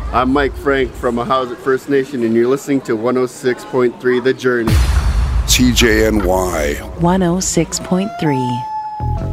I'm Mike Frank from Ahousaht First Nation, and you're listening to 106.3 The Journey. CJNY 106.3.